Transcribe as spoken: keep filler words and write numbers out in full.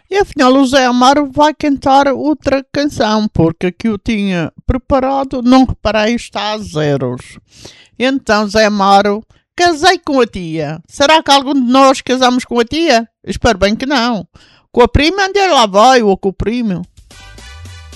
E afinal o Zé Amaro vai cantar outra canção, porque a que eu tinha preparado, não reparei, está a zeros. Então, Zé Amaro, casei com a tia. Será que algum de nós casamos com a tia? Espero bem que não. Com a prima, onde ela vai, ou com o primo?